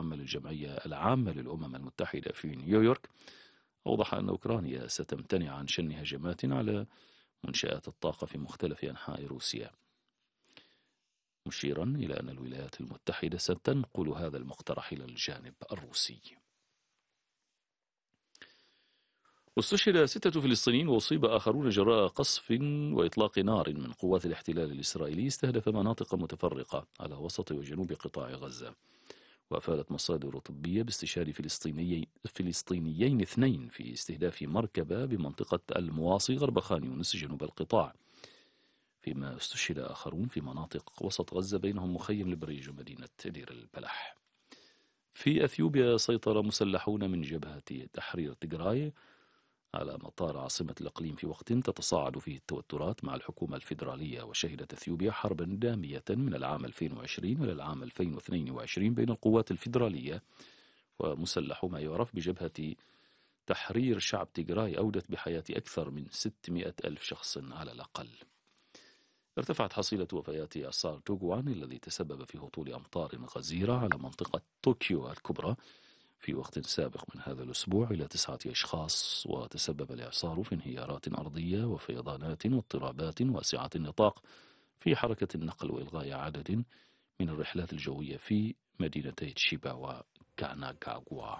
العامة للجمعية العامة للأمم المتحدة في نيويورك أوضح أن أوكرانيا ستمتنع عن شن هجمات على منشآت الطاقة في مختلف أنحاء روسيا، مشيرا إلى أن الولايات المتحدة ستنقل هذا المقترح إلى الجانب الروسي. واستشهد 6 فلسطينيين وأصيب آخرون جراء قصف وإطلاق نار من قوات الاحتلال الإسرائيلي استهدف مناطق متفرقة على وسط وجنوب قطاع غزة. وأفادت مصادر طبية باستشهاد فلسطينيين 2 في استهداف مركبة بمنطقة المواصي غرب خان يونس جنوب القطاع، فيما استشهد آخرون في مناطق وسط غزة بينهم مخيم البريج ومدينة دير البلح. في أثيوبيا سيطر مسلحون من جبهة تحرير تيغراي على مطار عاصمة الإقليم في وقت تتصاعد فيه التوترات مع الحكومة الفيدرالية. وشهدت أثيوبيا حربا دامية من العام 2020 إلى العام 2022 بين القوات الفيدرالية ومسلحو ما يعرف بجبهة تحرير شعب تيغراي أودت بحياة أكثر من 600 ألف شخص على الأقل. ارتفعت حصيلة وفيات إعصار توغوان الذي تسبب في هطول أمطار غزيرة على منطقة طوكيو الكبرى في وقت سابق من هذا الأسبوع إلى 9 أشخاص. وتسبب الإعصار في انهيارات أرضية وفيضانات واضطرابات واسعة النطاق في حركة النقل وإلغاء عدد من الرحلات الجوية في مدينتي تشيبا وكاناغاوا.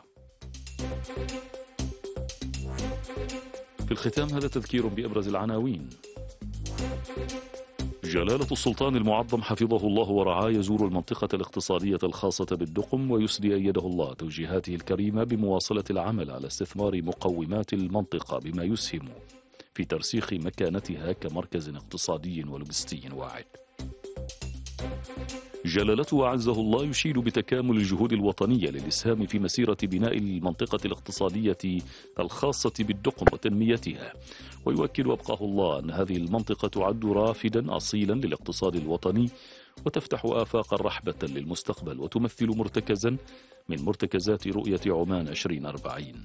في الختام هذا تذكير بأبرز العناوين. جلالة السلطان المعظم حفظه الله ورعاه يزور المنطقة الاقتصادية الخاصة بالدقم ويسدي أيده الله توجيهاته الكريمة بمواصلة العمل على استثمار مقومات المنطقة بما يسهم في ترسيخ مكانتها كمركز اقتصادي ولوجستي واعد. جلالته أعزه الله يشيد بتكامل الجهود الوطنية للإسهام في مسيرة بناء المنطقة الاقتصادية الخاصة بالدقم وتنميتها، ويؤكد أبقاه الله أن هذه المنطقة تعد رافدا أصيلا للاقتصاد الوطني وتفتح آفاقا رحبة للمستقبل وتمثل مرتكزا من مرتكزات رؤية عمان 2040.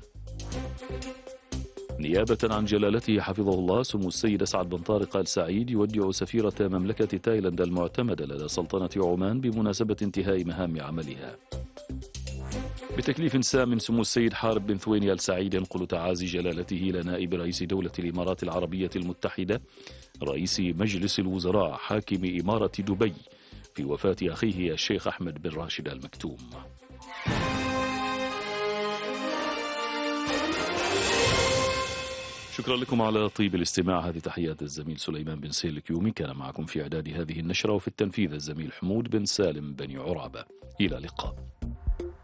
نيابة عن جلالته حفظه الله سمو السيد أسعد بن طارق آل سعيد يودع سفيرة مملكة تايلاند المعتمدة لدى سلطنة عمان بمناسبة انتهاء مهام عملها. بتكليف سام سمو السيد حارب بن ثويني آل سعيد ينقل تعازي جلالته إلى نائب رئيس دولة الإمارات العربية المتحدة رئيس مجلس الوزراء حاكم إمارة دبي في وفاة أخيه الشيخ أحمد بن راشد آل مكتوم. شكرا لكم على طيب الاستماع. هذه تحيات الزميل سليمان بن سيل الكيومي، كان معكم في إعداد هذه النشرة وفي التنفيذ الزميل حمود بن سالم بن عرابة. إلى اللقاء.